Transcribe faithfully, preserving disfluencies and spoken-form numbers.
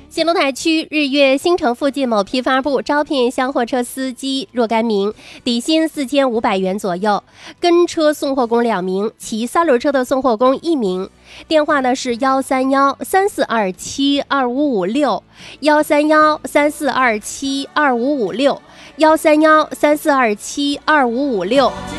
新龙台区日月新城附近某批发部招聘厢货车司机若干名，底薪四千五百元左右，跟车送货工两名，骑三轮车的送货工一名。电话呢是幺三幺三四二七二五五六，幺三幺三四二七二五五六，幺三幺三四二七二五五六。